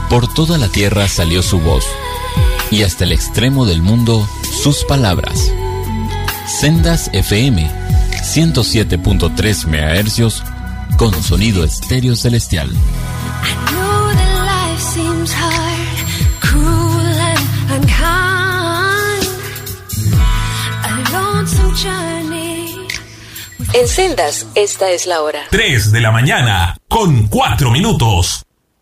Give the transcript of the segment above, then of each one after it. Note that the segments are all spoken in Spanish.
Por toda la tierra salió su voz, y hasta el extremo del mundo sus palabras. Sendas FM 107.3 MHz con sonido estéreo celestial. En Sendas, esta es la hora. 3 de la mañana, con 4 minutos.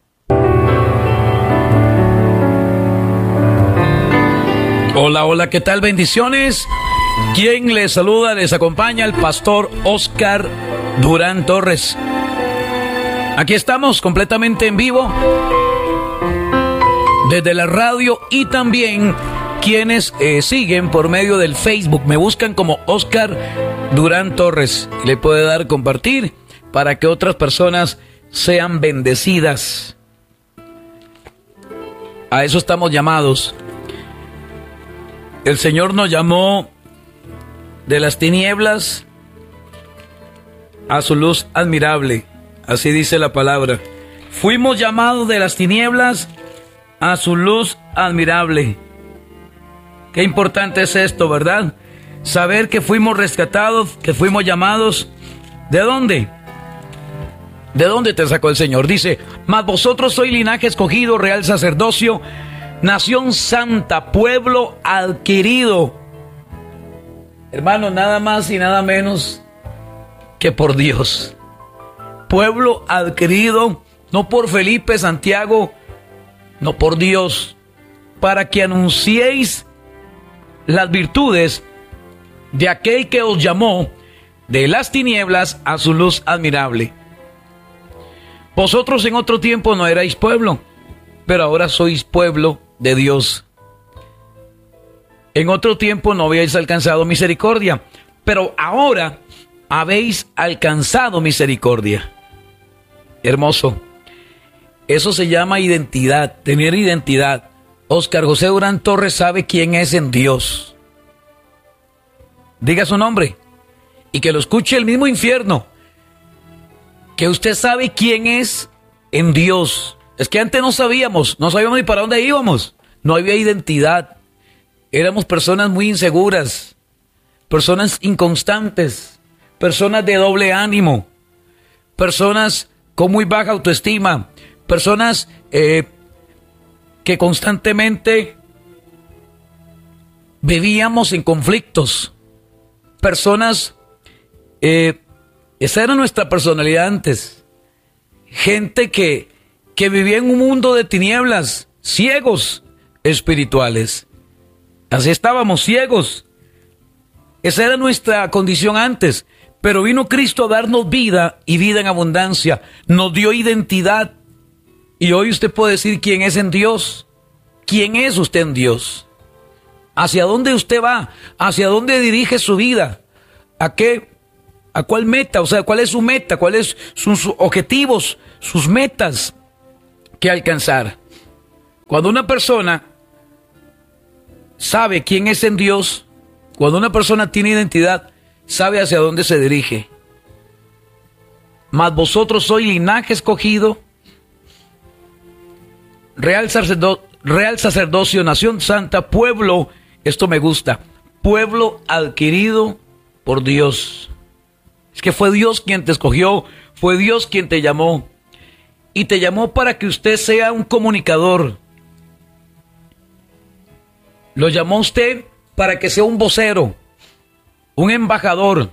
Hola, hola, ¿qué tal? Bendiciones. Quien les saluda, les acompaña el pastor Oscar Durán Torres. Aquí estamos completamente en vivo desde la radio y también quienes siguen por medio del Facebook. Me buscan como Oscar Durán Torres. Le puede dar compartir para que otras personas sean bendecidas. A eso estamos llamados. El Señor nos llamó de las tinieblas a su luz admirable. Así dice la palabra. Fuimos llamados de las tinieblas a su luz admirable. Qué importante es esto, ¿verdad? Saber que fuimos rescatados, que fuimos llamados. ¿De dónde? ¿De dónde te sacó el Señor? Dice, mas vosotros sois linaje escogido, real sacerdocio, nación santa, pueblo adquirido. Hermano, nada más y nada menos que por Dios. Pueblo adquirido, no por Felipe, Santiago, no por Dios, para que anunciéis las virtudes de aquel que os llamó de las tinieblas a su luz admirable. Vosotros en otro tiempo no erais pueblo, pero ahora sois pueblo de Dios. En otro tiempo no habíais alcanzado misericordia, pero ahora habéis alcanzado misericordia. Hermoso. Eso se llama identidad, tener identidad. Oscar José Durán Torres sabe quién es en Dios. Diga su nombre y que lo escuche el mismo infierno. Que usted sabe quién es en Dios. Es que antes no sabíamos ni para dónde íbamos. No había identidad. Éramos personas muy inseguras, personas inconstantes, personas de doble ánimo, personas con muy baja autoestima, personas que constantemente vivíamos en conflictos, personas, esa era nuestra personalidad antes, gente que vivía en un mundo de tinieblas, ciegos espirituales, así estábamos ciegos, esa era nuestra condición antes, pero vino Cristo a darnos vida y vida en abundancia, nos dio identidad. Y hoy usted puede decir quién es en Dios. ¿Quién es usted en Dios? ¿Hacia dónde usted va? ¿Hacia dónde dirige su vida? ¿A qué? ¿A cuál meta? O sea, ¿cuál es su meta? ¿Cuáles son sus objetivos? Sus metas que alcanzar. Cuando una persona sabe quién es en Dios, cuando una persona tiene identidad, sabe hacia dónde se dirige. Mas vosotros sois linaje escogido, real sacerdocio, nación santa, pueblo, esto me gusta, pueblo adquirido por Dios. Es que fue Dios quien te escogió, fue Dios quien te llamó. Y te llamó para que usted sea un comunicador. Lo llamó usted para que sea un vocero, un embajador,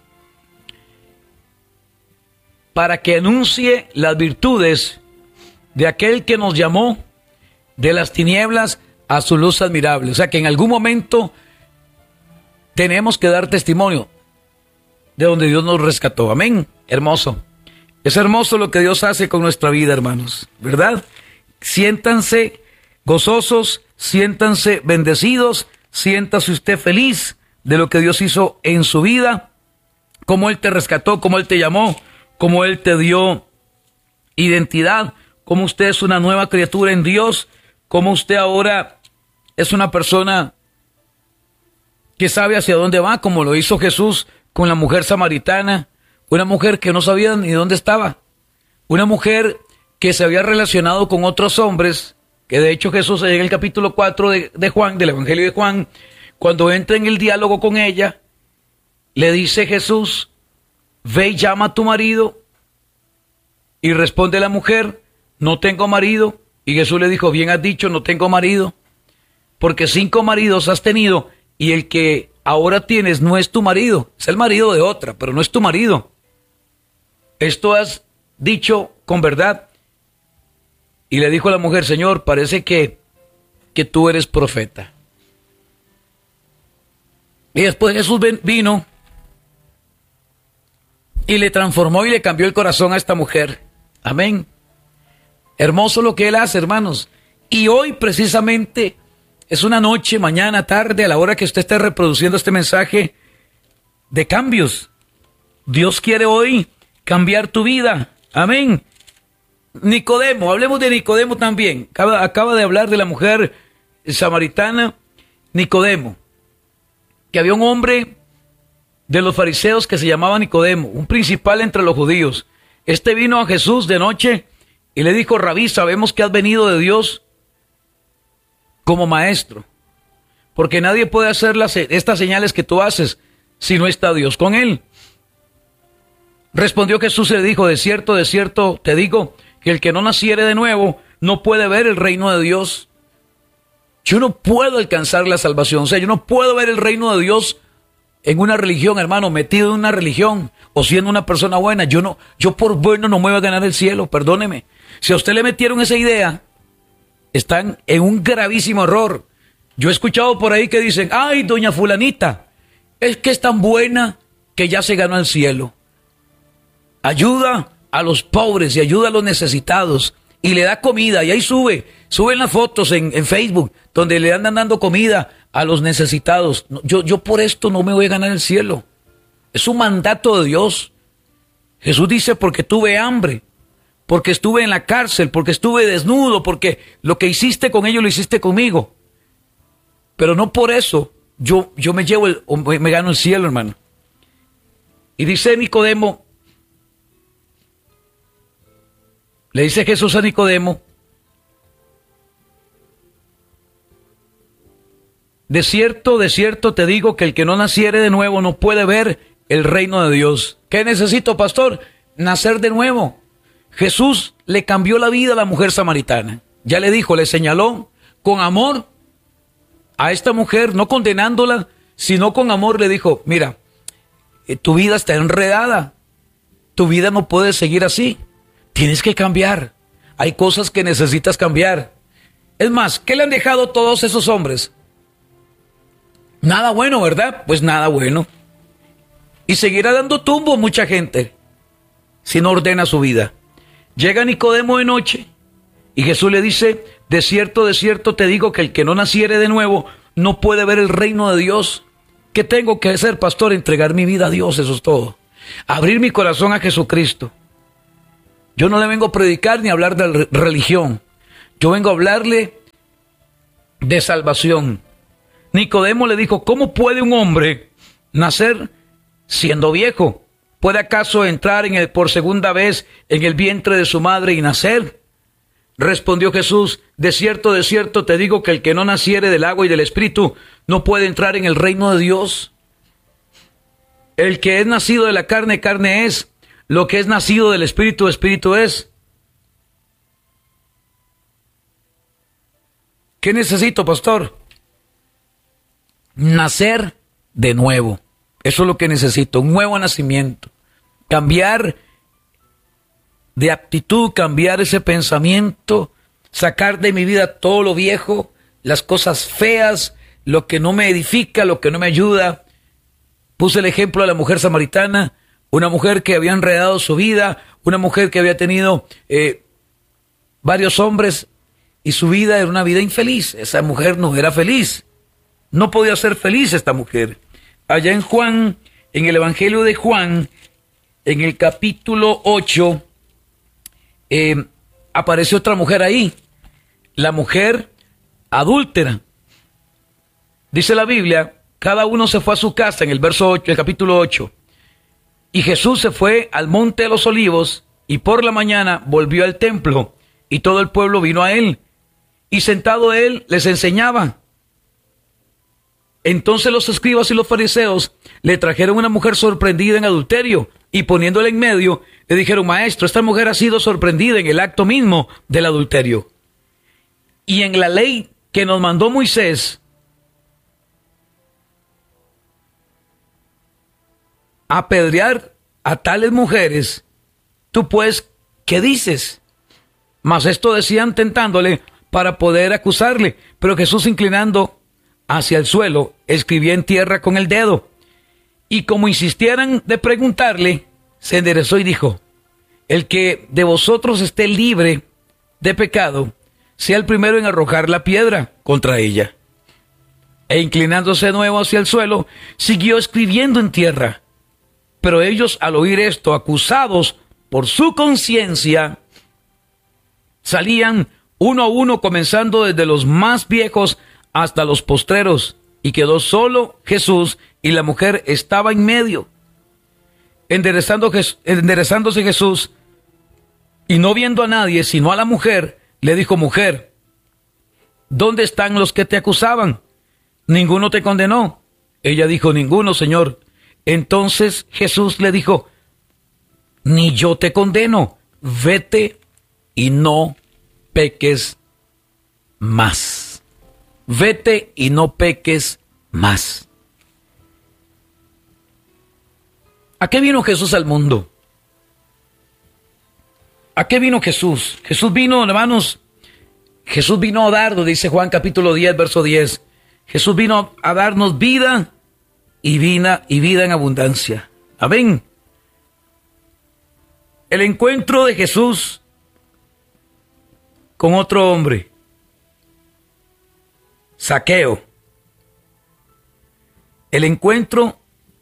para que anuncie las virtudes de aquel que nos llamó de las tinieblas a su luz admirable. O sea que en algún momento tenemos que dar testimonio de donde Dios nos rescató. Amén. Hermoso. Es hermoso lo que Dios hace con nuestra vida, hermanos, ¿verdad? Siéntanse gozosos, siéntanse bendecidos, siéntase usted feliz de lo que Dios hizo en su vida, cómo Él te rescató, cómo Él te llamó, cómo Él te dio identidad, cómo usted es una nueva criatura en Dios, cómo usted ahora es una persona que sabe hacia dónde va, como lo hizo Jesús con la mujer samaritana, una mujer que no sabía ni dónde estaba, una mujer que se había relacionado con otros hombres, que de hecho Jesús en el capítulo 4 de Juan, del Evangelio de Juan, cuando entra en el diálogo con ella, le dice Jesús, ve y llama a tu marido, y responde la mujer, no tengo marido, y Jesús le dijo, bien has dicho, no tengo marido, porque 5 maridos has tenido, y el que ahora tienes no es tu marido, es el marido de otra, pero no es tu marido. Esto has dicho con verdad. Y le dijo a la mujer, Señor, parece que tú eres profeta. Y después Jesús vino y le transformó y le cambió el corazón a esta mujer. Amén. Hermoso lo que Él hace, hermanos. Y hoy precisamente es una noche, mañana, tarde, a la hora que usted esté reproduciendo este mensaje de cambios. Dios quiere hoy cambiar tu vida. Amén. Nicodemo, hablemos de Nicodemo también. Acaba de hablar de la mujer samaritana, Nicodemo, que había un hombre de los fariseos que se llamaba Nicodemo, un principal entre los judíos. Este vino a Jesús de noche y le dijo, Rabí, sabemos que has venido de Dios como maestro, porque nadie puede hacer estas señales que tú haces si no está Dios con él. Respondió Jesús y le dijo, de cierto te digo, que el que no naciere de nuevo no puede ver el reino de Dios. Yo no puedo alcanzar la salvación, o sea, yo no puedo ver el reino de Dios en una religión, hermano, metido en una religión, o siendo una persona buena. Yo por bueno no me voy a ganar el cielo, perdóneme. Si a usted le metieron esa idea, están en un gravísimo error. Yo he escuchado por ahí que dicen, ay, doña fulanita, es que es tan buena que ya se ganó el cielo. Ayuda a los pobres y ayuda a los necesitados y le da comida, y ahí suben las fotos en Facebook donde le andan dando comida a los necesitados. Yo por esto no me voy a ganar el cielo. Es un mandato de Dios. Jesús dice, porque tuve hambre, porque estuve en la cárcel, porque estuve desnudo, porque lo que hiciste con ellos lo hiciste conmigo. Pero no por eso yo me gano el cielo, hermano. Y dice Nicodemo, le dice Jesús a Nicodemo, de cierto te digo que el que no naciere de nuevo no puede ver el reino de Dios. ¿Qué necesito, pastor? Nacer de nuevo. Jesús le cambió la vida a la mujer samaritana. Ya le dijo, le señaló con amor a esta mujer, no condenándola, sino con amor le dijo, mira, tu vida está enredada, tu vida no puede seguir así. Tienes que cambiar. Hay cosas que necesitas cambiar. Es más, ¿qué le han dejado todos esos hombres? Nada bueno, ¿verdad? Pues nada bueno. Y seguirá dando tumbo mucha gente si no ordena su vida. Llega Nicodemo de noche y Jesús le dice, de cierto te digo que el que no naciere de nuevo no puede ver el reino de Dios. ¿Qué tengo que hacer, pastor? Entregar mi vida a Dios, eso es todo. Abrir mi corazón a Jesucristo. Yo no le vengo a predicar ni a hablar de religión. Yo vengo a hablarle de salvación. Nicodemo le dijo, ¿cómo puede un hombre nacer siendo viejo? ¿Puede acaso entrar por segunda vez en el vientre de su madre y nacer? Respondió Jesús, de cierto te digo que el que no naciere del agua y del espíritu no puede entrar en el reino de Dios. El que es nacido de la carne, carne es. Lo que es nacido del espíritu, espíritu es. ¿Qué necesito, pastor? Nacer de nuevo. Eso es lo que necesito, un nuevo nacimiento. Cambiar de actitud, cambiar ese pensamiento, sacar de mi vida todo lo viejo, las cosas feas, lo que no me edifica, lo que no me ayuda. Puse el ejemplo de la mujer samaritana. Una mujer que había enredado su vida, una mujer que había tenido varios hombres y su vida era una vida infeliz. Esa mujer no era feliz. No podía ser feliz esta mujer. Allá en Juan, en el Evangelio de Juan, en el capítulo 8, aparece otra mujer ahí. La mujer adúltera. Dice la Biblia, cada uno se fue a su casa en el verso 8, el capítulo 8. Y Jesús se fue al monte de los olivos y por la mañana volvió al templo. y todo el pueblo vino a él, y sentado él les enseñaba. Entonces los escribas y los fariseos le trajeron una mujer sorprendida en adulterio, y poniéndola en medio, le dijeron: Maestro, esta mujer ha sido sorprendida en el acto mismo del adulterio. Y en la ley que nos mandó Moisés, apedrear a tales mujeres, tú pues, ¿qué dices? Mas esto decían tentándole para poder acusarle. Pero Jesús, inclinando hacia el suelo, escribía en tierra con el dedo. Y como insistieran de preguntarle, se enderezó y dijo: el que de vosotros esté libre de pecado, sea el primero en arrojar la piedra contra ella. E inclinándose de nuevo hacia el suelo, siguió escribiendo en tierra. Pero ellos, al oír esto, acusados por su conciencia, salían uno a uno, comenzando desde los más viejos hasta los postreros, y quedó solo Jesús, y la mujer estaba en medio. Enderezándose Jesús, y no viendo a nadie sino a la mujer, le dijo: Mujer, ¿dónde están los que te acusaban? ¿Ninguno te condenó? Ella dijo: Ninguno, Señor. Entonces Jesús le dijo: Ni yo te condeno, vete y no peques más. Vete y no peques más. ¿A qué vino Jesús al mundo? ¿A qué vino Jesús? Jesús vino, hermanos, Jesús vino a darnos, dice Juan capítulo 10, verso 10. Jesús vino a darnos vida y vida en abundancia. Amén. El encuentro de Jesús con otro hombre, Zaqueo. El encuentro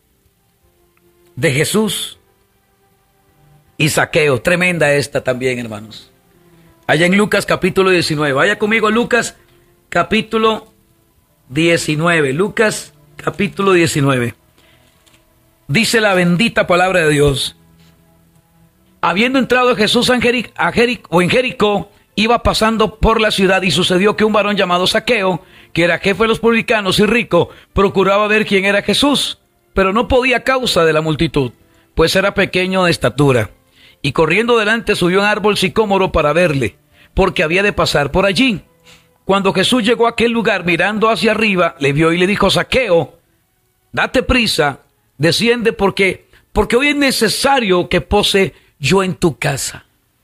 de Jesús y Zaqueo. Tremenda esta también, hermanos. Allá en Lucas capítulo 19. Vaya conmigo a Lucas capítulo 19. Lucas capítulo 19. Dice la bendita palabra de Dios: habiendo entrado Jesús en Jericó, iba pasando por la ciudad, y sucedió que un varón llamado Zaqueo, que era jefe de los publicanos y rico, procuraba ver quién era Jesús, pero no podía a causa de la multitud, pues era pequeño de estatura. Y corriendo delante subió a un árbol sicómoro para verle, porque había de pasar por allí. Cuando Jesús llegó a aquel lugar, mirando hacia arriba, le vio y le dijo: Zaqueo, date prisa, desciende, porque hoy es necesario que pose yo en tu casa.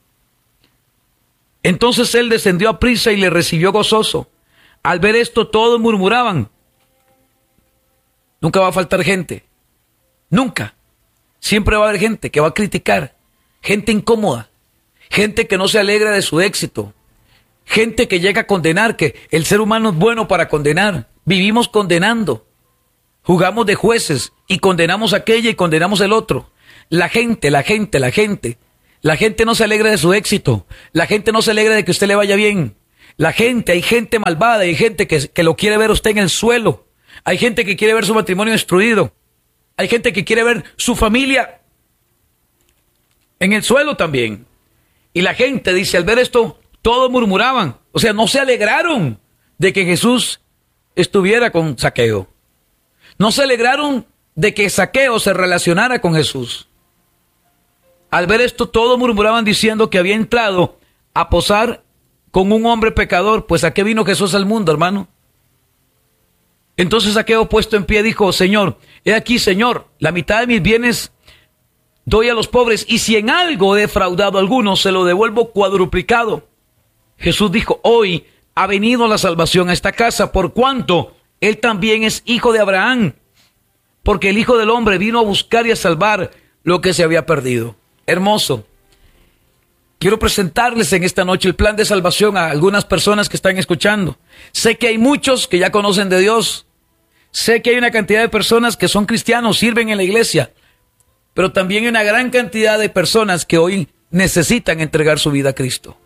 Entonces él descendió a prisa y le recibió gozoso. Al ver esto, todos murmuraban. Nunca va a faltar gente. Nunca. Siempre va a haber gente que va a criticar. Gente incómoda. Gente que no se alegra de su éxito. Gente que llega a condenar, que el ser humano es bueno para condenar. Vivimos condenando. Jugamos de jueces y condenamos a aquella y condenamos el otro. La gente. La gente no se alegra de su éxito. La gente no se alegra de que usted le vaya bien. Hay gente malvada, hay gente que lo quiere ver usted en el suelo. Hay gente que quiere ver su matrimonio destruido. Hay gente que quiere ver su familia en el suelo también. Y la gente dice, al ver esto, todos murmuraban. O sea, no se alegraron de que Jesús estuviera con Zaqueo. No se alegraron de que Zaqueo se relacionara con Jesús. Al ver esto, todos murmuraban diciendo que había entrado a posar con un hombre pecador. Pues ¿a qué vino Jesús al mundo, hermano? Entonces Zaqueo, puesto en pie, dijo: Señor, he aquí, Señor, la mitad de mis bienes doy a los pobres, y si en algo he defraudado a alguno, se lo devuelvo cuadruplicado. Jesús dijo: hoy ha venido la salvación a esta casa, por cuanto él también es hijo de Abraham, porque el Hijo del Hombre vino a buscar y a salvar lo que se había perdido. Hermoso. Quiero presentarles en esta noche el plan de salvación a algunas personas que están escuchando. Sé que hay muchos que ya conocen de Dios. Sé que hay una cantidad de personas que son cristianos, sirven en la iglesia. Pero también hay una gran cantidad de personas que hoy necesitan entregar su vida a Cristo.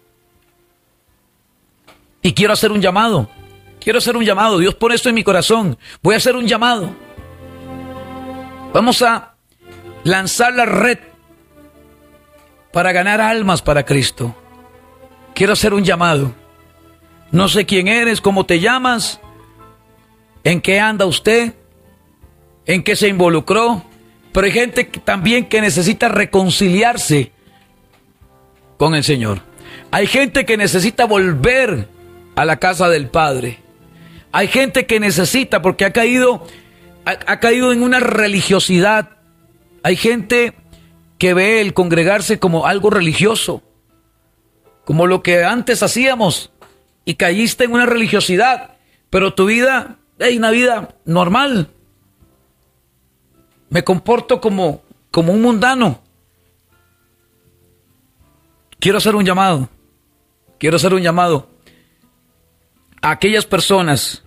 Y quiero hacer un llamado. Dios pone esto en mi corazón. Voy a hacer un llamado. Vamos a lanzar la red para ganar almas para Cristo. quiero hacer un llamado. No sé quién eres, cómo te llamas, en qué anda usted, en qué se involucró, pero hay gente también que necesita reconciliarse con el Señor. Hay gente que necesita volver a la casa del Padre. Hay gente que necesita, porque ha caído en una religiosidad. Hay gente que ve el congregarse como algo religioso, como lo que antes hacíamos, y caíste en una religiosidad, pero tu vida es una vida normal. Me comporto como un mundano. Quiero hacer un llamado a aquellas personas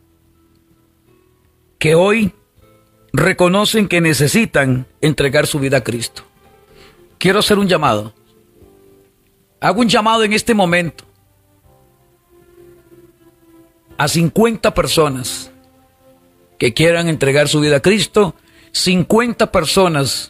que hoy reconocen que necesitan entregar su vida a Cristo. Quiero hacer un llamado. Hago un llamado en este momento a 50 personas que quieran entregar su vida a Cristo, 50 personas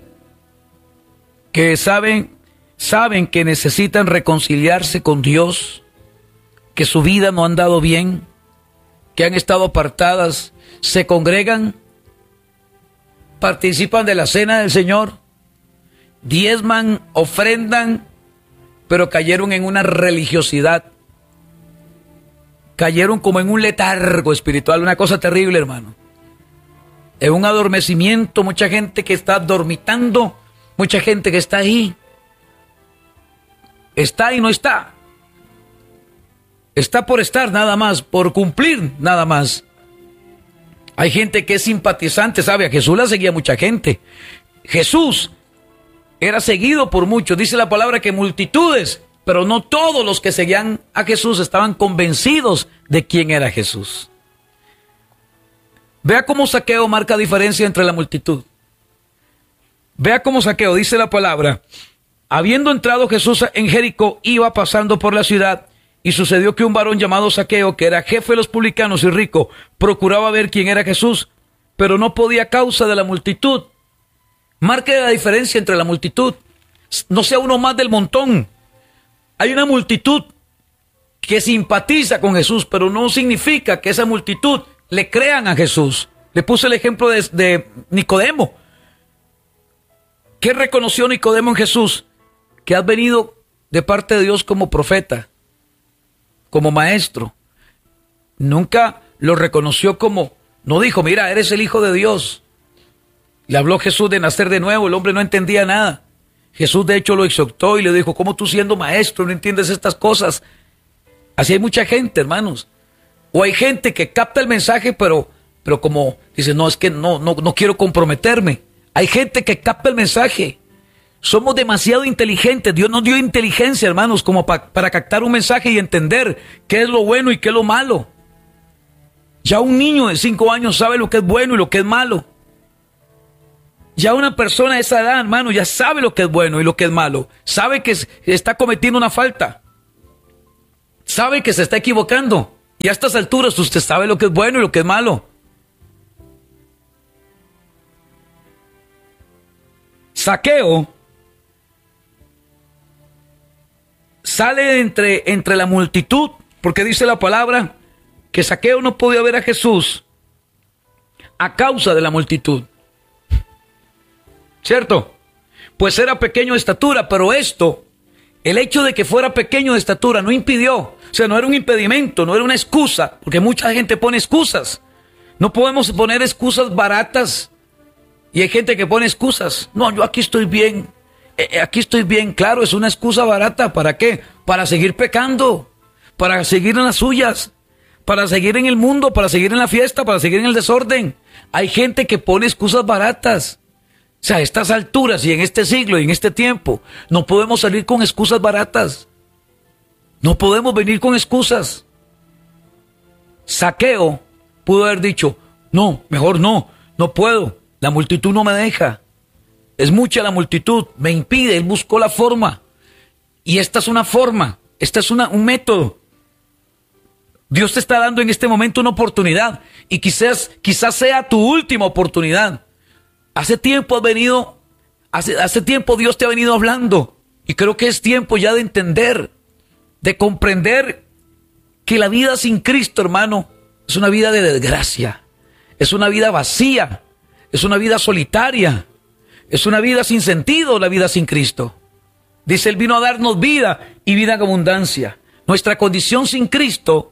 que saben que necesitan reconciliarse con Dios, que su vida no ha andado bien, que han estado apartadas, se congregan, participan de la cena del Señor, diezman, ofrendan, pero cayeron en una religiosidad, cayeron como en un letargo espiritual, una cosa terrible, hermano, en un adormecimiento, mucha gente que está dormitando, mucha gente que está ahí, está y no está, está por estar nada más, por cumplir nada más. Hay gente que es simpatizante, ¿sabe? A Jesús la seguía mucha gente. Jesús era seguido por muchos, dice la palabra que multitudes, pero no todos los que seguían a Jesús estaban convencidos de quién era Jesús. Vea cómo Zaqueo marca diferencia entre la multitud. Vea cómo Zaqueo, dice la palabra, habiendo entrado Jesús en Jericó, iba pasando por la ciudad, y sucedió que un varón llamado Zaqueo, que era jefe de los publicanos y rico, procuraba ver quién era Jesús, pero no podía a causa de la multitud. Marque la diferencia entre la multitud. No sea uno más del montón. Hay una multitud que simpatiza con Jesús, pero no significa que esa multitud le crean a Jesús. Le puse el ejemplo de Nicodemo. ¿Qué reconoció Nicodemo en Jesús? Que has venido de parte de Dios como profeta, como maestro. Nunca lo reconoció como, no dijo, mira, eres el Hijo de Dios. Le habló Jesús de nacer de nuevo, el hombre no entendía nada. Jesús de hecho lo exhortó y le dijo, ¿cómo tú siendo maestro no entiendes estas cosas? Así hay mucha gente, hermanos. O hay gente que capta el mensaje, pero como dice, no, es que no quiero comprometerme. Hay gente que capta el mensaje. Somos demasiado inteligentes. Dios nos dio inteligencia, hermanos, como para captar un mensaje y entender qué es lo bueno y qué es lo malo. Ya un niño de 5 años sabe lo que es bueno y lo que es malo. Ya una persona de esa edad, hermano, ya sabe lo que es bueno y lo que es malo. Sabe que está cometiendo una falta. Sabe que se está equivocando. Y a estas alturas usted sabe lo que es bueno y lo que es malo. Zaqueo sale entre la multitud, porque dice la palabra que Zaqueo no podía ver a Jesús a causa de la multitud. ¿Cierto? Pues era pequeño de estatura, pero el hecho de que fuera pequeño de estatura no impidió, o sea, no era un impedimento, no era una excusa, porque mucha gente pone excusas. No podemos poner excusas baratas. Y hay gente que pone excusas. No, yo aquí estoy bien. Aquí estoy bien. Claro, es una excusa barata. ¿Para qué? Para seguir pecando. Para seguir en las suyas. Para seguir en el mundo. Para seguir en la fiesta. Para seguir en el desorden. Hay gente que pone excusas baratas. O sea, a estas alturas y en este siglo y en este tiempo, no podemos salir con excusas baratas. No podemos venir con excusas. Zaqueo pudo haber dicho, no, mejor no puedo. La multitud no me deja. Es mucha la multitud, me impide. Él buscó la forma. Y esta es una forma, esta es un método. Dios te está dando en este momento una oportunidad. Y quizás sea tu última oportunidad. Hace tiempo hace tiempo Dios te ha venido hablando. Y creo que es tiempo ya de entender de comprender que la vida sin Cristo, hermano, es una vida de desgracia, es una vida vacía, es una vida solitaria, es una vida sin sentido, la vida sin Cristo. Dice, Él vino a darnos vida y vida en abundancia. Nuestra condición sin Cristo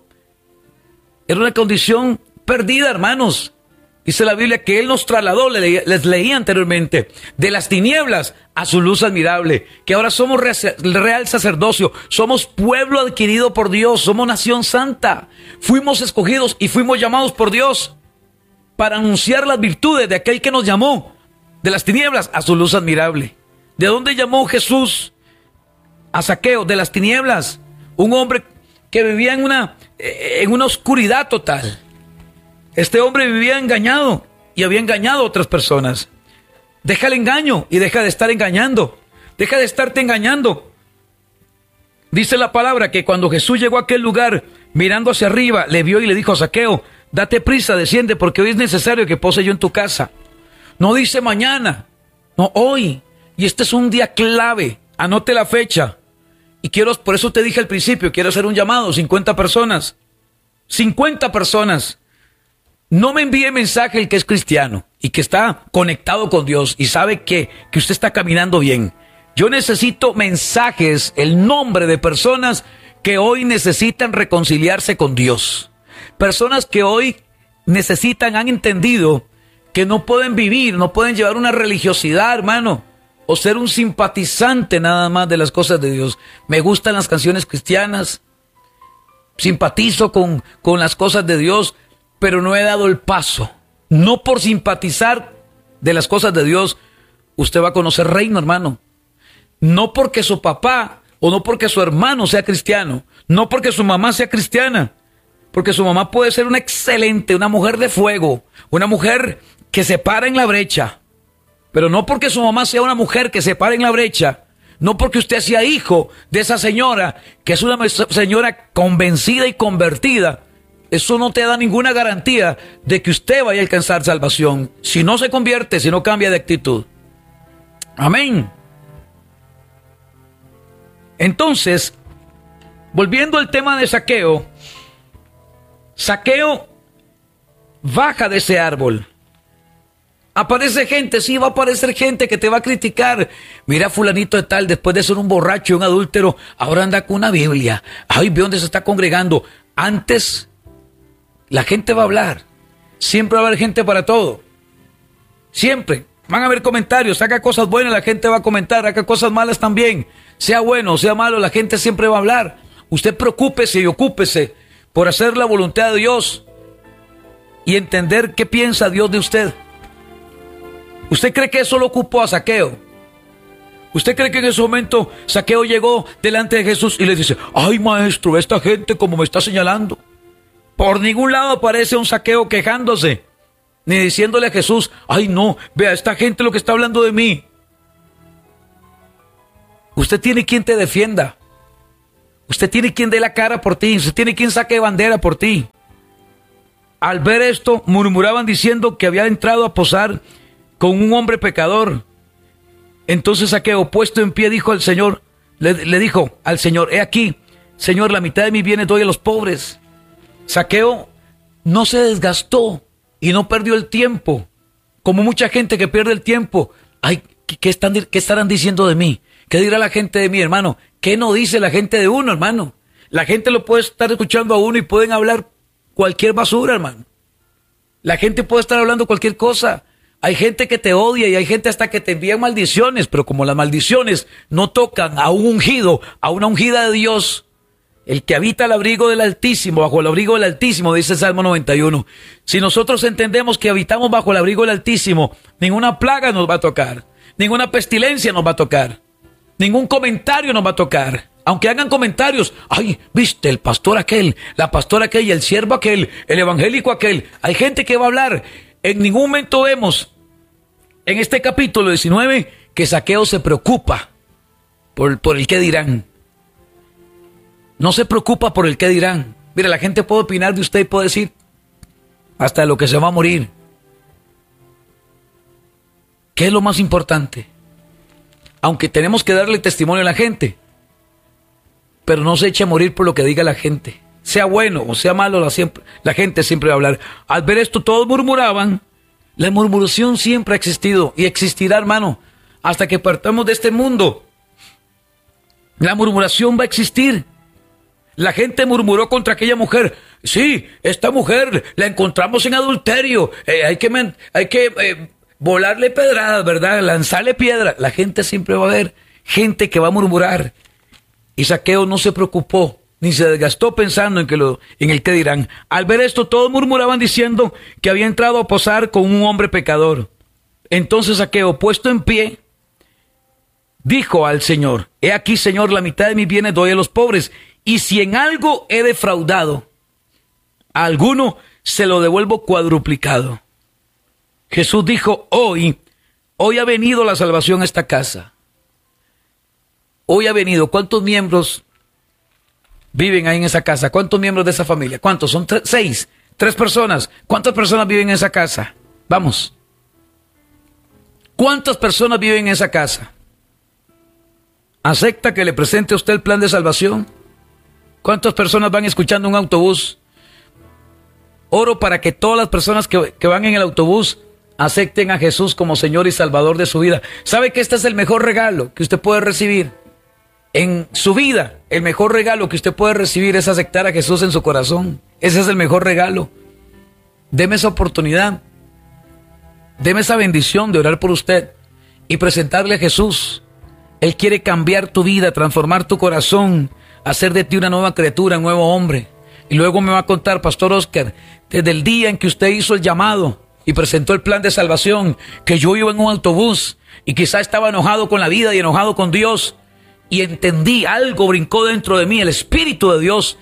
era una condición perdida, hermanos. Dice la Biblia que Él nos trasladó, les leí anteriormente, de las tinieblas a su luz admirable, que ahora somos real sacerdocio, somos pueblo adquirido por Dios, somos nación santa, fuimos escogidos y fuimos llamados por Dios para anunciar las virtudes de aquel que nos llamó de las tinieblas a su luz admirable. ¿De dónde llamó Jesús a Zaqueo? De las tinieblas, un hombre que vivía en una oscuridad total. Este hombre vivía engañado y había engañado a otras personas. Deja el engaño y deja de estar engañando. Deja de estarte engañando. Dice la palabra que cuando Jesús llegó a aquel lugar, mirando hacia arriba, le vio y le dijo a Zaqueo, date prisa, desciende, porque hoy es necesario que pose yo en tu casa. No dice mañana, no hoy. Y este es un día clave. Anote la fecha. Y por eso te dije al principio, quiero hacer un llamado, 50 personas. 50 personas. No me envíe mensaje el que es cristiano y que está conectado con Dios y sabe que usted está caminando bien. Yo necesito mensajes, el nombre de personas que hoy necesitan reconciliarse con Dios. Personas que hoy han entendido que no pueden vivir, no pueden llevar una religiosidad, hermano, o ser un simpatizante nada más de las cosas de Dios. Me gustan las canciones cristianas, simpatizo con las cosas de Dios, pero no he dado el paso. No por simpatizar de las cosas de Dios, usted va a conocer reino, hermano. No porque su papá o no porque su hermano sea cristiano, no porque su mamá sea cristiana, porque su mamá puede ser una mujer de fuego, una mujer que se para en la brecha, pero no porque su mamá sea una mujer que se para en la brecha, no porque usted sea hijo de esa señora, que es una señora convencida y convertida, eso no te da ninguna garantía de que usted vaya a alcanzar salvación, si no se convierte, si no cambia de actitud. Amén. Entonces, volviendo al tema de Zaqueo, Zaqueo baja de ese árbol. Aparece gente, sí, va a aparecer gente que te va a criticar. Mira, fulanito de tal, después de ser un borracho y un adúltero, ahora anda con una Biblia. Ay, ve dónde se está congregando. Antes, la gente va a hablar. Siempre va a haber gente para todo. Siempre. Van a haber comentarios. Haga cosas buenas, la gente va a comentar. Haga cosas malas también. Sea bueno o sea malo, la gente siempre va a hablar. Usted preocúpese y ocúpese por hacer la voluntad de Dios y entender qué piensa Dios de usted. ¿Usted cree que eso lo ocupó a Zaqueo? ¿Usted cree que en ese momento Zaqueo llegó delante de Jesús y le dice, ay maestro, esta gente como me está señalando? Por ningún lado aparece un Zaqueo quejándose, ni diciéndole a Jesús, ay no, vea, esta gente lo que está hablando de mí. Usted tiene quien te defienda. Usted tiene quien dé la cara por ti. Usted tiene quien saque bandera por ti. Al ver esto, murmuraban diciendo que había entrado a posar con un hombre pecador. Entonces Zaqueo, puesto en pie, dijo al Señor, le dijo al Señor, he aquí, Señor, la mitad de mis bienes doy a los pobres. Zaqueo no se desgastó y no perdió el tiempo, como mucha gente que pierde el tiempo. Ay, ¿qué estarán diciendo de mí? ¿Qué dirá la gente de mí, hermano? ¿Qué no dice la gente de uno, hermano? La gente lo puede estar escuchando a uno y pueden hablar cualquier basura, hermano. La gente puede estar hablando cualquier cosa. Hay gente que te odia y hay gente hasta que te envía maldiciones, pero como las maldiciones no tocan a un ungido, a una ungida de Dios, el que habita al abrigo del Altísimo, bajo el abrigo del Altísimo, dice el Salmo 91. Si nosotros entendemos que habitamos bajo el abrigo del Altísimo, ninguna plaga nos va a tocar, ninguna pestilencia nos va a tocar, ningún comentario nos va a tocar. Aunque hagan comentarios, ay, viste, el pastor aquel, la pastora aquella, el siervo aquel, el evangélico aquel. Hay gente que va a hablar. En ningún momento vemos en este capítulo 19 que Zaqueo se preocupa por el qué dirán. No se preocupa por el qué dirán. Mira, la gente puede opinar de usted y puede decir hasta de lo que se va a morir. ¿Qué es lo más importante? Aunque tenemos que darle testimonio a la gente, pero no se eche a morir por lo que diga la gente. Sea bueno o sea malo, la gente siempre va a hablar. Al ver esto, todos murmuraban. La murmuración siempre ha existido y existirá, hermano, hasta que partamos de este mundo. La murmuración va a existir. La gente murmuró contra aquella mujer. Sí, esta mujer la encontramos en adulterio. Hay que volarle pedradas, ¿verdad? Lanzarle piedra. La gente siempre va a haber gente que va a murmurar. Y Zaqueo no se preocupó, ni se desgastó pensando en el que dirán. Al ver esto, todos murmuraban diciendo que había entrado a posar con un hombre pecador. Entonces Zaqueo, puesto en pie, dijo al Señor: he aquí, Señor, la mitad de mis bienes doy a los pobres, y si en algo he defraudado a alguno, se lo devuelvo cuadruplicado. Jesús dijo: hoy ha venido la salvación a esta casa. Hoy ha venido. ¿Cuántos miembros viven ahí en esa casa? ¿Cuántos miembros de esa familia? ¿Cuántos? Son 6. 3 personas. ¿Cuántas personas viven en esa casa? Vamos. ¿Cuántas personas viven en esa casa? ¿Acepta que le presente a usted el plan de salvación? ¿Cuántas personas van escuchando un autobús? Oro para que todas las personas que van en el autobús acepten a Jesús como Señor y Salvador de su vida. ¿Sabe que este es el mejor regalo que usted puede recibir en su vida? El mejor regalo que usted puede recibir es aceptar a Jesús en su corazón. Ese es el mejor regalo. Deme esa oportunidad. Deme esa bendición de orar por usted y presentarle a Jesús. Él quiere cambiar tu vida, transformar tu corazón, hacer de ti una nueva criatura, un nuevo hombre. Y luego me va a contar, Pastor Oscar, desde el día en que usted hizo el llamado y presentó el plan de salvación, que yo iba en un autobús y quizá estaba enojado con la vida y enojado con Dios, y entendí, algo brincó dentro de mí, el Espíritu de Dios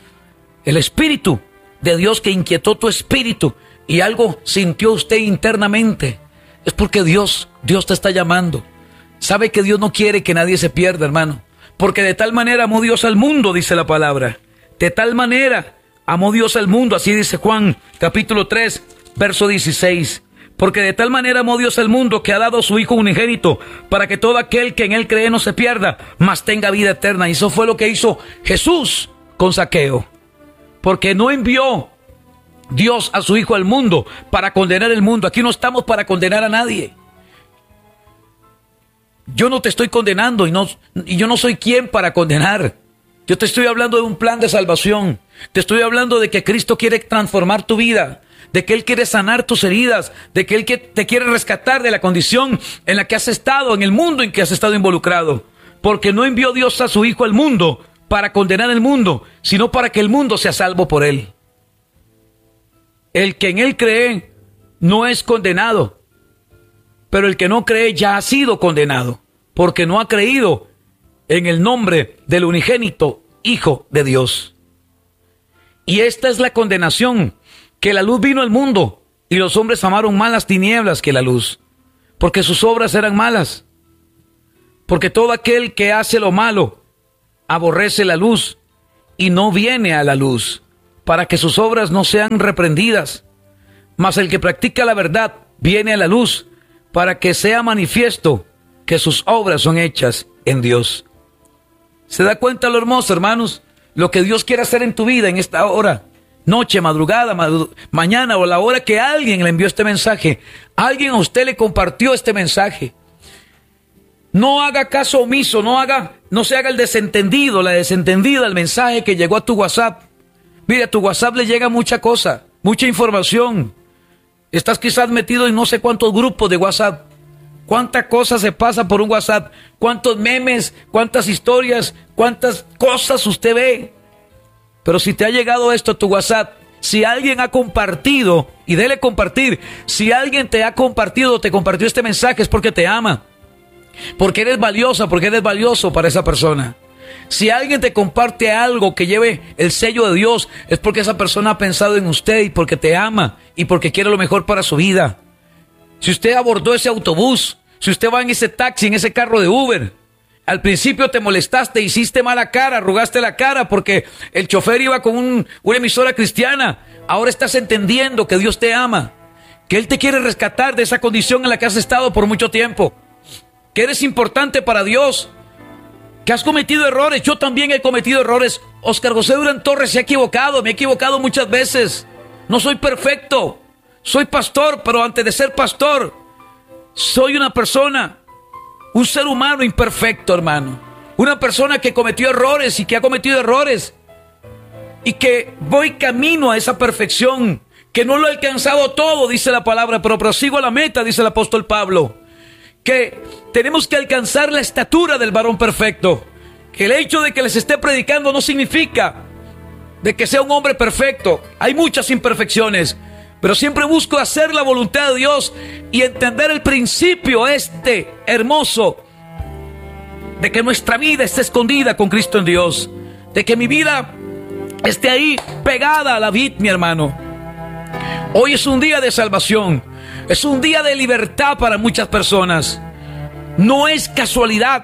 que inquietó tu espíritu, y algo sintió usted internamente. Es porque Dios te está llamando. Sabe que Dios no quiere que nadie se pierda, hermano, porque de tal manera amó Dios al mundo, dice la palabra. De tal manera amó Dios al mundo, así dice Juan, capítulo 3, verso 16. Porque de tal manera amó Dios al mundo que ha dado a su Hijo unigénito, para que todo aquel que en él cree no se pierda, mas tenga vida eterna. Y eso fue lo que hizo Jesús con Zaqueo. Porque no envió Dios a su Hijo al mundo para condenar el mundo. Aquí no estamos para condenar a nadie. Yo no te estoy condenando y yo no soy quien para condenar. Yo te estoy hablando de un plan de salvación. Te estoy hablando de que Cristo quiere transformar tu vida, de que Él quiere sanar tus heridas, de que Él te quiere rescatar de la condición en la que has estado, en el mundo en que has estado involucrado. Porque no envió Dios a su Hijo al mundo para condenar el mundo, sino para que el mundo sea salvo por Él. El que en Él cree no es condenado, pero el que no cree ya ha sido condenado, porque no ha creído en el nombre del unigénito Hijo de Dios. Y esta es la condenación, que la luz vino al mundo, y los hombres amaron más las tinieblas que la luz, porque sus obras eran malas. Porque todo aquel que hace lo malo aborrece la luz, y no viene a la luz, para que sus obras no sean reprendidas. Mas el que practica la verdad viene a la luz, para que sea manifiesto que sus obras son hechas en Dios. ¿Se da cuenta lo hermoso, hermanos? Lo que Dios quiere hacer en tu vida en esta hora, noche, madrugada, mañana, o la hora que alguien le envió este mensaje. Alguien a usted le compartió este mensaje. No haga caso omiso, no se haga el desentendido, la desentendida al mensaje que llegó a tu WhatsApp. Mira, a tu WhatsApp le llega mucha cosa, mucha información. Estás quizás metido en no sé cuántos grupos de WhatsApp. ¿Cuánta cosa se pasa por un WhatsApp? ¿Cuántos memes? ¿Cuántas historias? ¿Cuántas cosas usted ve? Pero si te ha llegado esto a tu WhatsApp, si alguien ha compartido, y dele compartir, si alguien te ha compartido, te compartió este mensaje, es porque te ama. Porque eres valiosa, porque eres valioso para esa persona. Si alguien te comparte algo que lleve el sello de Dios, es porque esa persona ha pensado en usted y porque te ama y porque quiere lo mejor para su vida. Si usted abordó ese autobús, si usted va en ese taxi, en ese carro de Uber, al principio te molestaste, hiciste mala cara, arrugaste la cara porque el chofer iba con una emisora cristiana. Ahora estás entendiendo que Dios te ama, que Él te quiere rescatar de esa condición en la que has estado por mucho tiempo, que eres importante para Dios, que has cometido errores. Yo también he cometido errores. Oscar José Durán Torres se ha equivocado, me he equivocado muchas veces. No soy perfecto, soy pastor, pero antes de ser pastor, soy una persona, un ser humano imperfecto, hermano. Una persona que cometió errores y que ha cometido errores. Y que voy camino a esa perfección, que no lo he alcanzado todo, dice la palabra, pero prosigo a la meta, dice el apóstol Pablo. Que tenemos que alcanzar la estatura del varón perfecto. Que el hecho de que les esté predicando no significa de que sea un hombre perfecto. Hay muchas imperfecciones, pero siempre busco hacer la voluntad de Dios y entender el principio hermoso de que nuestra vida esté escondida con Cristo en Dios, de que mi vida esté ahí pegada a la vid, mi hermano. Hoy es un día de salvación, es un día de libertad para muchas personas. No es casualidad,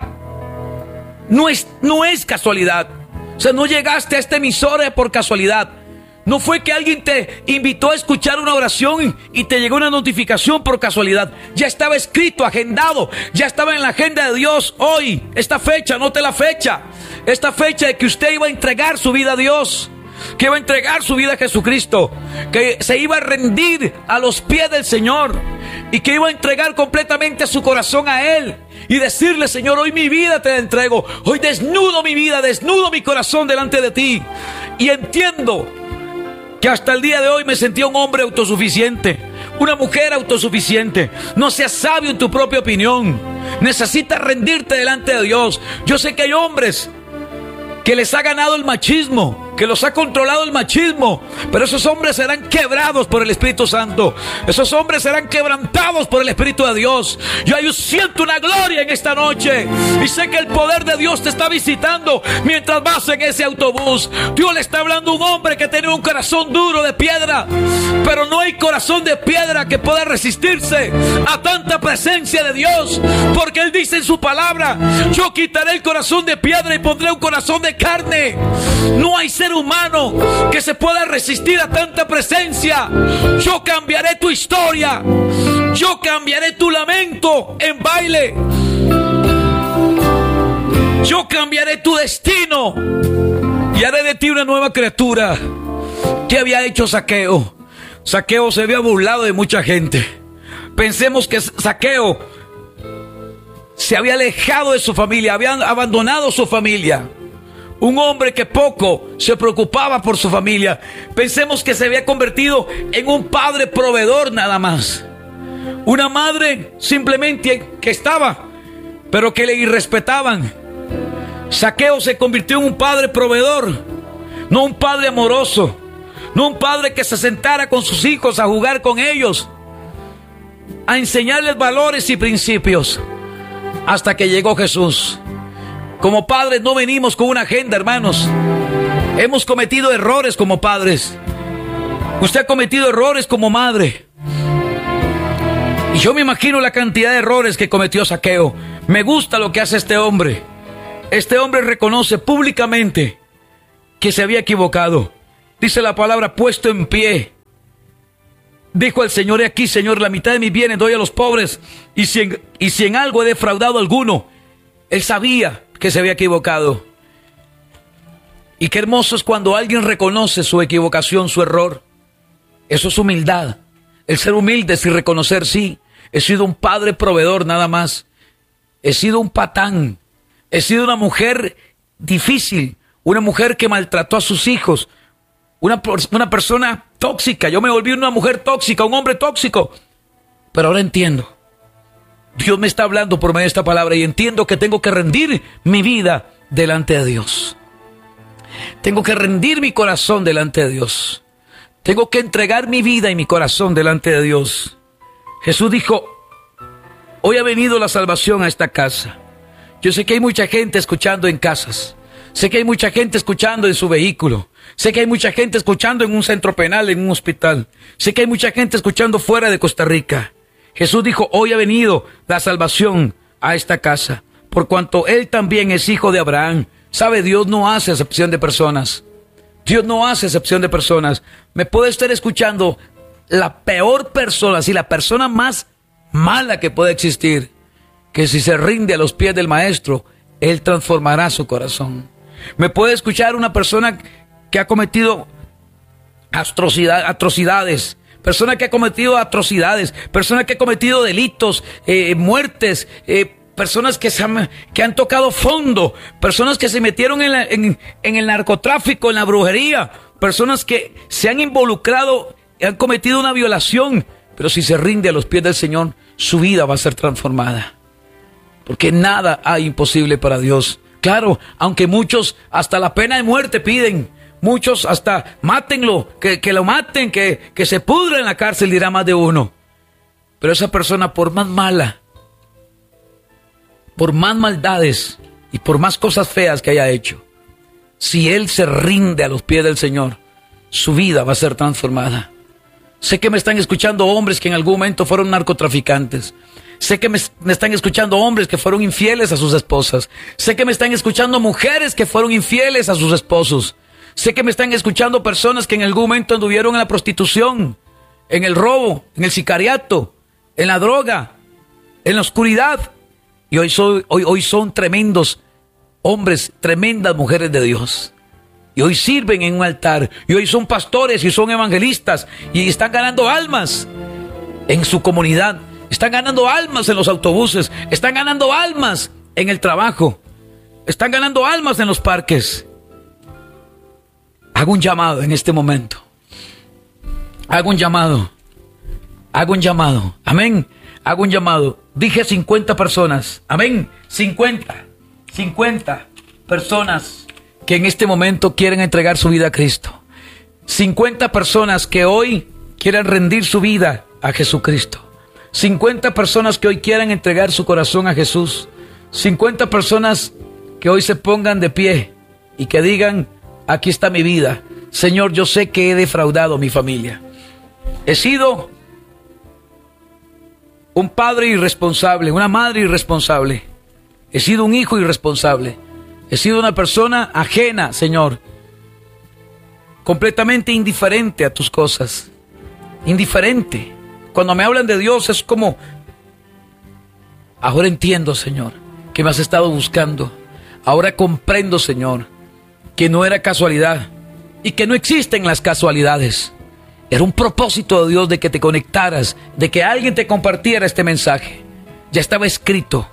no es casualidad. O sea, no llegaste a esta emisora por casualidad. No fue que alguien te invitó a escuchar una oración y te llegó una notificación por casualidad. Ya estaba escrito, agendado, ya estaba en la agenda de Dios. Hoy, esta fecha, anote la fecha. Esta fecha de que usted iba a entregar su vida a Dios, que iba a entregar su vida a Jesucristo, que se iba a rendir a los pies del Señor y que iba a entregar completamente su corazón a Él y decirle: Señor, hoy mi vida te la entrego, hoy desnudo mi vida, desnudo mi corazón delante de ti. Y entiendo que hasta el día de hoy me sentía un hombre autosuficiente, una mujer autosuficiente. No seas sabio en tu propia opinión, necesitas rendirte delante de Dios. Yo sé que hay hombres que les ha ganado el machismo, que los ha controlado el machismo, pero esos hombres serán quebrados por el Espíritu Santo. Esos hombres serán quebrantados por el Espíritu de Dios. Yo siento una gloria en esta noche y sé que el poder de Dios te está visitando mientras vas en ese autobús. Dios le está hablando a un hombre que tiene un corazón duro de piedra, pero no hay corazón de piedra que pueda resistirse a tanta presencia de Dios, porque Él dice en su palabra: yo quitaré el corazón de piedra y pondré un corazón de carne. No hay ser humano que se pueda resistir a tanta presencia. Yo cambiaré tu historia, yo cambiaré tu lamento en baile, yo cambiaré tu destino y haré de ti una nueva criatura. ¿Qué había hecho Zaqueo? Zaqueo se había burlado de mucha gente. Pensemos que Zaqueo se había alejado de su familia, había abandonado su familia. Un hombre que poco se preocupaba por su familia. Pensemos que se había convertido en un padre proveedor nada más. Una madre simplemente que estaba, pero que le irrespetaban. Zaqueo se convirtió en un padre proveedor, no un padre amoroso, no un padre que se sentara con sus hijos a jugar con ellos, a enseñarles valores y principios, hasta que llegó Jesús. Como padres no venimos con una agenda, hermanos. Hemos cometido errores como padres. Usted ha cometido errores como madre. Y yo me imagino la cantidad de errores que cometió Zaqueo. Me gusta lo que hace este hombre. Este hombre reconoce públicamente que se había equivocado. Dice la palabra: puesto en pie, dijo al Señor: he aquí, Señor, la mitad de mis bienes doy a los pobres, y si en algo he defraudado a alguno. Él sabía que se había equivocado. Y qué hermoso es cuando alguien reconoce su equivocación, su error. Eso es humildad. El ser humilde es reconocer: sí, he sido un padre proveedor nada más. He sido un patán. He sido una mujer difícil, una mujer que maltrató a sus hijos, una persona tóxica. Yo me volví una mujer tóxica, un hombre tóxico. Pero ahora entiendo. Dios me está hablando por medio de esta palabra y entiendo que tengo que rendir mi vida delante de Dios. Tengo que rendir mi corazón delante de Dios. Tengo que entregar mi vida y mi corazón delante de Dios. Jesús dijo: hoy ha venido la salvación a esta casa. Yo sé que hay mucha gente escuchando en casas. Sé que hay mucha gente escuchando en su vehículo. Sé que hay mucha gente escuchando en un centro penal, en un hospital. Sé que hay mucha gente escuchando fuera de Costa Rica. Jesús dijo: hoy ha venido la salvación a esta casa, por cuanto Él también es hijo de Abraham. ¿Sabe? Dios no hace acepción de personas. Dios no hace acepción de personas. Me puede estar escuchando la peor persona, sí, la persona más mala que puede existir, que si se rinde a los pies del Maestro, Él transformará su corazón. Me puede escuchar una persona que ha cometido atrocidades, persona que ha cometido atrocidades, persona que ha cometido delitos, muertes, personas que han tocado fondo, personas que se metieron en el narcotráfico, en la brujería, personas que se han involucrado y han cometido una violación, pero si se rinde a los pies del Señor, su vida va a ser transformada. Porque nada hay imposible para Dios. Claro, aunque muchos hasta la pena de muerte piden, muchos hasta mátenlo, que lo maten, que se pudra en la cárcel, dirá más de uno. Pero esa persona, por más mala, por más maldades y por más cosas feas que haya hecho, si él se rinde a los pies del Señor, su vida va a ser transformada. Sé que me están escuchando hombres que en algún momento fueron narcotraficantes. Sé que me están escuchando hombres que fueron infieles a sus esposas. Sé que me están escuchando mujeres que fueron infieles a sus esposos. Sé que me están escuchando personas que en algún momento anduvieron en la prostitución, en el robo, en el sicariato, en la droga, en la oscuridad. Y hoy son tremendos hombres, tremendas mujeres de Dios. Y hoy sirven en un altar. Y hoy son pastores y son evangelistas. Y están ganando almas en su comunidad. Están ganando almas en los autobuses. Están ganando almas en el trabajo. Están ganando almas en los parques. Hago un llamado en este momento. Hago un llamado. Amén. Hago un llamado. Dije 50 personas. Amén. 50 personas que en este momento quieren entregar su vida a Cristo. 50 personas que hoy quieran rendir su vida a Jesucristo. 50 personas que hoy quieran entregar su corazón a Jesús. 50 personas que hoy se pongan de pie y que digan: aquí está mi vida. Señor, yo sé que he defraudado a mi familia. He sido un padre irresponsable, una madre irresponsable. He sido un hijo irresponsable. He sido una persona ajena, Señor, completamente indiferente a tus cosas. Indiferente. Cuando me hablan de Dios es como: ahora entiendo, Señor, que me has estado buscando. Ahora comprendo, Señor, que no era casualidad y que no existen las casualidades. Era un propósito de Dios de que te conectaras, de que alguien te compartiera este mensaje. Ya estaba escrito.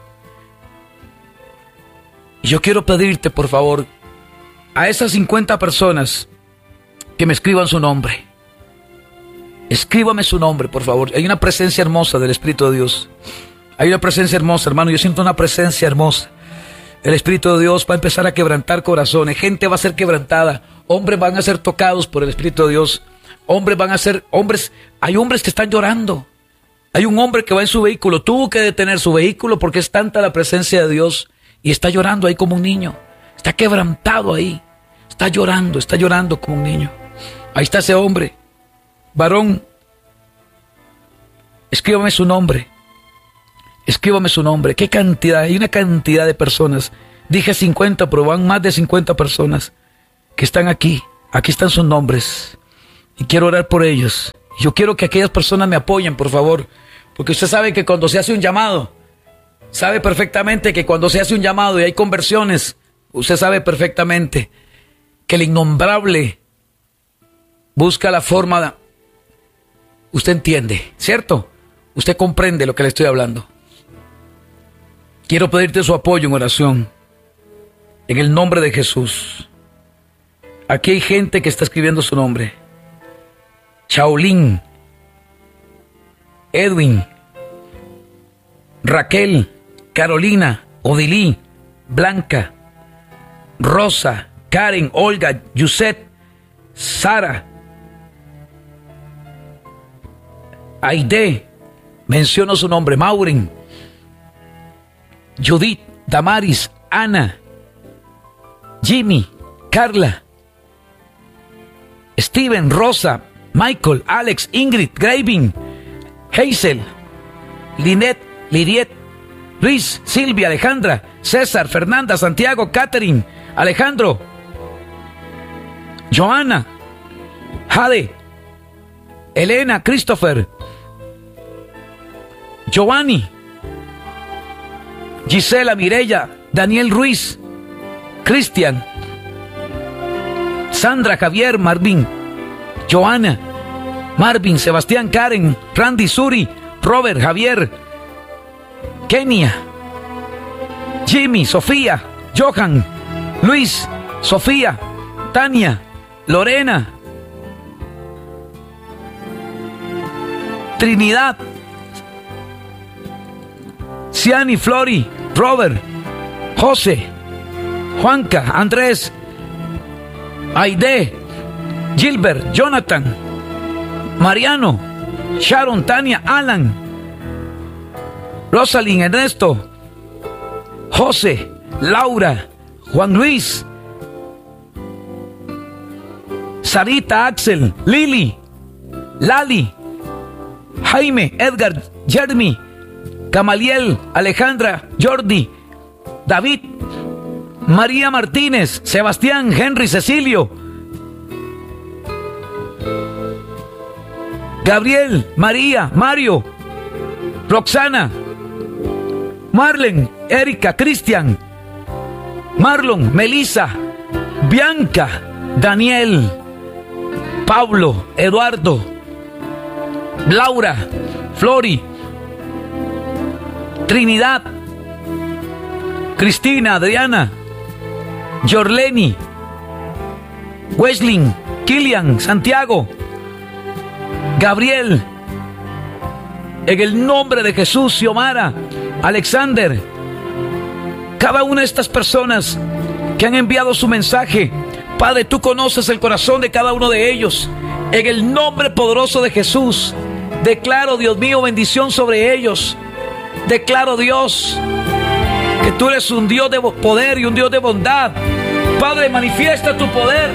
Y yo quiero pedirte, por favor, a esas 50 personas que me escriban su nombre. Escríbame su nombre, por favor. Hay una presencia hermosa del Espíritu de Dios. Hay una presencia hermosa, hermano. Yo siento una presencia hermosa. El Espíritu de Dios va a empezar a quebrantar corazones. Gente va a ser quebrantada. Hombres van a ser tocados por el Espíritu de Dios. Hombres van a ser hombres. Hay hombres que están llorando. Hay un hombre que va en su vehículo. Tuvo que detener su vehículo porque es tanta la presencia de Dios. Y está llorando ahí como un niño. Está quebrantado ahí. Está llorando como un niño. Ahí está ese hombre. Varón, escríbame su nombre. Escríbame su nombre. ¿Qué cantidad? Hay una cantidad de personas. Dije 50, pero van más de 50 personas que están aquí. Aquí están sus nombres. Y quiero orar por ellos. Yo quiero que aquellas personas me apoyen, por favor. Porque usted sabe que cuando se hace un llamado, sabe perfectamente que cuando se hace un llamado y hay conversiones, usted sabe perfectamente que el innombrable busca la forma. Usted entiende, ¿cierto? Usted comprende lo que le estoy hablando. Quiero pedirte su apoyo en oración. En el nombre de Jesús. Aquí hay gente que está escribiendo su nombre. Chaolín, Edwin, Raquel, Carolina, Odilí, Blanca, Rosa, Karen, Olga, Yuset, Sara, Aide, menciono su nombre, Maureen, Judith, Damaris, Ana, Jimmy, Carla, Steven, Rosa, Michael, Alex, Ingrid, Graving, Hazel, Linet, Liriet, Luis, Silvia, Alejandra, César, Fernanda, Santiago, Catherine, Alejandro, Joana, Jade, Elena, Christopher, Giovanni, Gisela, Mireya, Daniel Ruiz, Cristian, Sandra, Javier, Marvin, Joana, Marvin, Sebastián, Karen, Randy, Suri, Robert, Javier, Kenia, Jimmy, Sofía, Johan, Luis, Sofía, Tania, Lorena, Trinidad, Ciani, Flori, Robert, José, Juanca, Andrés, Aide, Gilbert, Jonathan, Mariano, Sharon, Tania, Alan, Rosalind, Ernesto, José, Laura, Juan Luis, Sarita, Axel, Lili, Lali, Jaime, Edgar, Jeremy, Camaliel, Alejandra, Jordi, David, María Martínez, Sebastián, Henry, Cecilio, Gabriel, María, Mario, Roxana, Marlen, Erika, Cristian, Marlon, Melissa, Bianca, Daniel, Pablo, Eduardo, Laura, Flori, Trinidad, Cristina, Adriana, Jorleni, Wesley, Kilian, Santiago, Gabriel, en el nombre de Jesús, Xiomara, Alexander, cada una de estas personas que han enviado su mensaje, Padre, tú conoces el corazón de cada uno de ellos. En el nombre poderoso de Jesús, declaro, Dios mío, bendición sobre ellos. Declaro, Dios, que tú eres un Dios de poder y un Dios de bondad. Padre, manifiesta tu poder.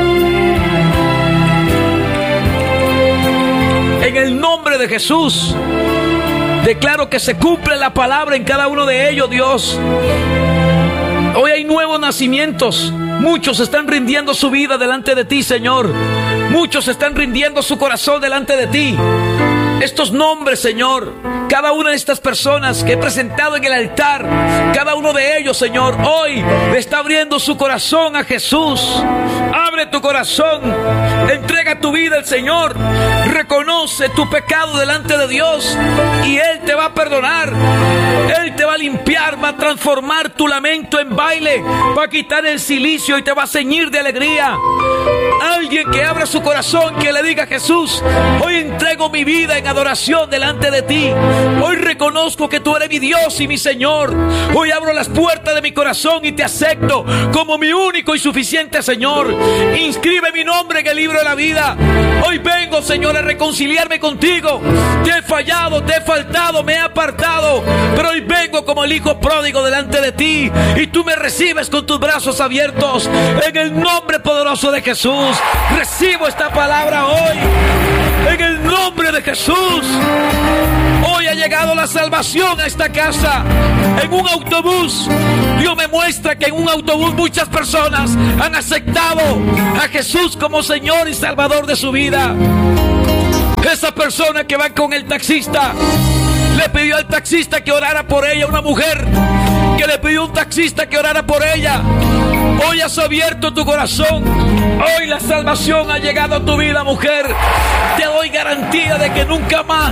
En el nombre de Jesús, declaro que se cumple la palabra en cada uno de ellos, Dios. Hoy hay nuevos nacimientos. Muchos están rindiendo su vida delante de ti, Señor. Muchos están rindiendo su corazón delante de ti. Estos nombres, Señor, cada una de estas personas que he presentado en el altar, cada uno de ellos, Señor, hoy le está abriendo su corazón a Jesús. Abre tu corazón, entrega tu vida al Señor, reconoce tu pecado delante de Dios y Él te va a perdonar. Él te va a limpiar, va a transformar tu lamento en baile, va a quitar el cilicio y te va a ceñir de alegría. Alguien que abra su corazón, que le diga: Jesús, hoy entrego mi vida en adoración delante de ti. Hoy reconozco que tú eres mi Dios y mi Señor. Hoy abro las puertas de mi corazón y te acepto como mi único y suficiente Señor. Inscribe mi nombre en el libro de la vida. Hoy vengo, Señor, a reconciliarme contigo. Te he fallado, te he faltado, me he apartado, pero hoy vengo como el hijo pródigo delante de ti y tú me recibes con tus brazos abiertos. En el nombre poderoso de Jesús, recibo esta palabra hoy. En el nombre de Jesús. Hoy ha llegado la salvación a esta casa. En un autobús, Dios me muestra que en un autobús muchas personas han aceptado a Jesús como Señor y Salvador de su vida. Esa persona que va con el taxista, le pidió al taxista que orara por ella. Una mujer que le pidió a un taxista que orara por ella. Hoy has abierto tu corazón. Hoy la salvación ha llegado a tu vida, mujer. Te doy garantía de que nunca más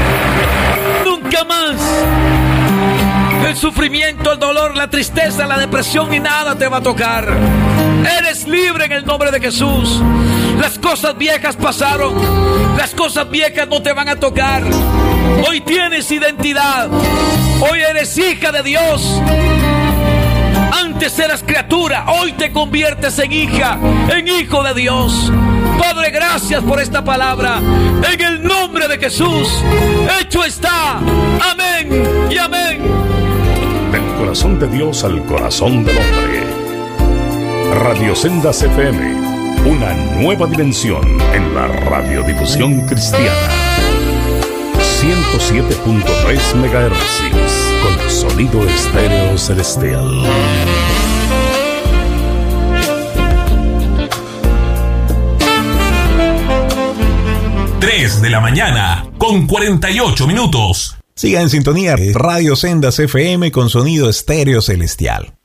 el sufrimiento, el dolor, la tristeza, la depresión y nada te va a tocar. Eres libre en el nombre de Jesús. Las cosas viejas pasaron. Las cosas viejas no te van a tocar. Hoy tienes identidad. Hoy eres hija de Dios. Antes eras criatura, hoy te conviertes en hija, en hijo de Dios. Padre, gracias por esta palabra. En el nombre de Jesús, hecho está. Amén y amén. Del corazón de Dios al corazón del hombre. Radio Sendas FM, una nueva dimensión en la radiodifusión cristiana. 107.3 MHz con sonido estéreo celestial. 3 de la mañana con 48 minutos. Siga en sintonía de Radio Sendas FM con sonido estéreo celestial.